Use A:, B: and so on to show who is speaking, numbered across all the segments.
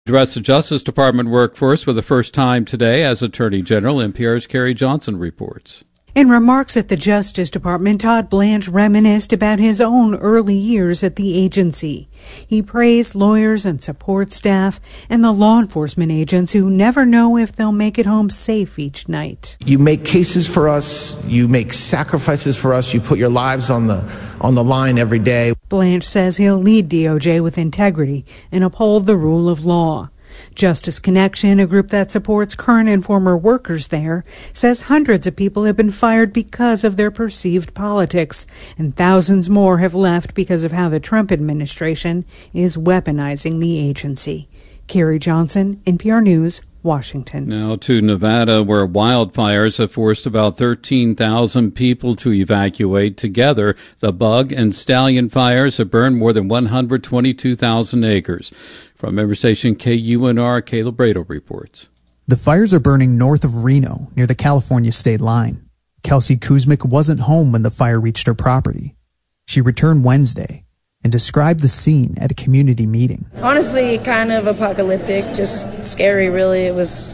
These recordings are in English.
A: Addressed the Justice Department workforce for the first time today as Attorney General. NPR's Carrie Johnson reports.
B: In remarks at the Justice Department, Todd Blanche reminisced about his own early years at the agency. He praised lawyers and support staff and the law enforcement agents who never know if they'll make it home safe each night.
C: You make cases for us, you make sacrifices for us, you put your lives on the line every day.
B: Blanche says he'll lead DOJ with integrity and uphold the rule of law. Justice Connection, a group that supports current and former workers there, says hundreds of people have been fired because of their perceived politics, and thousands more have left because of how the Trump administration is weaponizing the agency. Carrie Johnson, NPR News, Washington.
A: Now to Nevada, where wildfires have forced about 13,000 people to evacuate. Together, the Bug and Stallion fires have burned more than 122,000 acres. From member station KUNR, Caleb Brado reports.
D: The fires are burning north of Reno, near the California state line. Kelsey Kuzmic wasn't home when the fire reached her property. She returned Wednesday and described the scene at a community meeting.
E: Honestly, kind of apocalyptic, just scary, really. It was,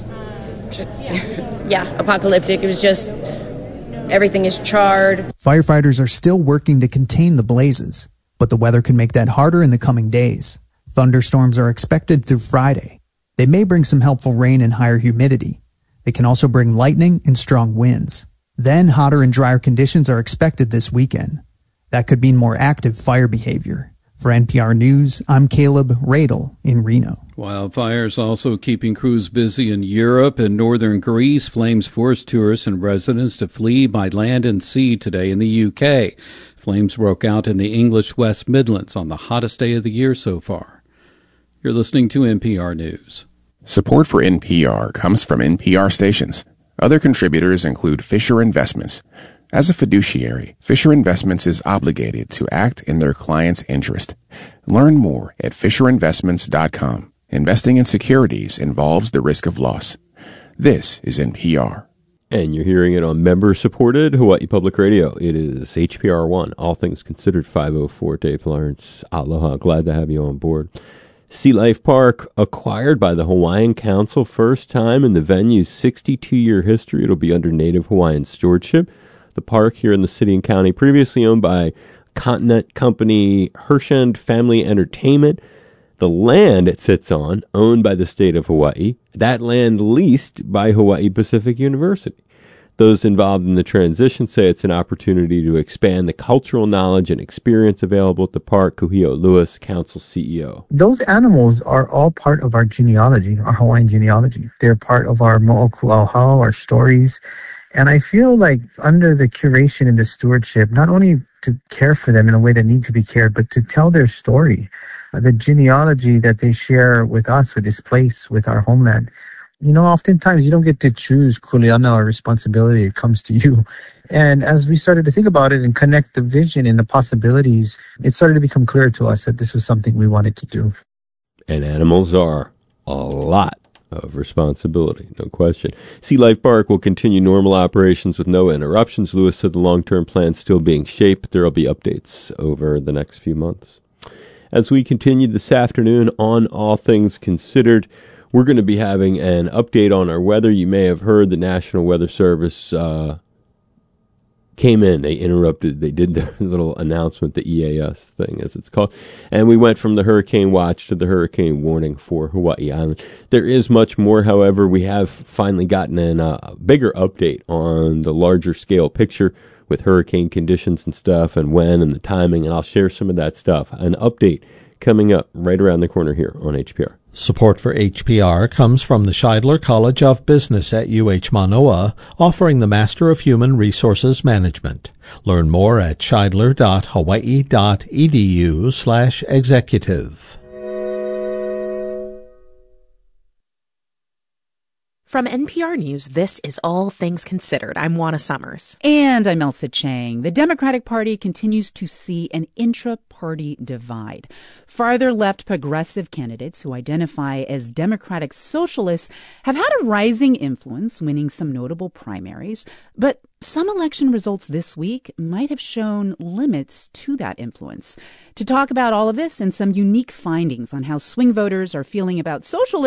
E: apocalyptic. It was just, everything is charred.
D: Firefighters are still working to contain the blazes, but the weather could make that harder in the coming days. Thunderstorms are expected through Friday. They may bring some helpful rain and higher humidity. They can also bring lightning and strong winds. Then hotter and drier conditions are expected this weekend. That could mean more active fire behavior. For NPR News, I'm Caleb Radel in Reno.
A: Wildfires also keeping crews busy in Europe and northern Greece. Flames forced tourists and residents to flee by land and sea today in the UK. Flames broke out in the English West Midlands on the hottest day of the year so far. You're listening to NPR News.
F: Support for NPR comes from NPR stations. Other contributors include Fisher Investments. As a fiduciary, Fisher Investments is obligated to act in their client's interest. Learn more at FisherInvestments.com. Investing in securities involves the risk of loss. This is NPR.
G: And you're hearing it on member-supported Hawaii Public Radio. It is HPR 1, All Things Considered, 504. Dave Lawrence, aloha. Glad to have you on board. Sea Life Park acquired by the Hawaiian Council, first time in the venue's 62-year history. It'll be under Native Hawaiian stewardship. The park here in the city and county, previously owned by Continent Company Hershend Family Entertainment. The land it sits on, owned by the state of Hawaii. That land leased by Hawaii Pacific University. Those involved in the transition say it's an opportunity to expand the cultural knowledge and experience available at the park. Kuhio Lewis, Council CEO.
H: Those animals are all part of our genealogy, our Hawaiian genealogy. They're part of our mo'oku'auhau, our stories. And I feel like under the curation and the stewardship, not only to care for them in a way that need to be cared, but to tell their story, the genealogy that they share with us, with this place, with our homeland. You know, oftentimes you don't get to choose kuleana or responsibility. It comes to you. And as we started to think about it and connect the vision and the possibilities, it started to become clear to us that this was something we wanted to do.
G: And animals are a lot of responsibility, no question. Sea Life Park will continue normal operations with no interruptions. Lewis said the long-term plan's still being shaped. There will be updates over the next few months. As we continue this afternoon on All Things Considered, we're going to be having an update on our weather. You may have heard the National Weather Service came in. They interrupted. They did their little announcement, the EAS thing, as it's called. And we went from the hurricane watch to the hurricane warning for Hawaii Island. There is much more, however. We have finally gotten a bigger update on the larger scale picture with hurricane conditions and stuff and when and the timing. And I'll share some of that stuff. An update coming up right around the corner here on HPR.
I: Support for HPR comes from the Scheidler College of Business at UH Manoa, offering the Master of Human Resources Management. Learn more at scheidler.hawaii.edu/executive.
J: From NPR News, this is All Things Considered. I'm Juana Summers.
K: And I'm Elsa Chang. The Democratic Party continues to see an intra-party divide. Farther left progressive candidates who identify as Democratic socialists have had a rising influence, winning some notable primaries. But some election results this week might have shown limits to that influence. To talk about all of this and some unique findings on how swing voters are feeling about socialism,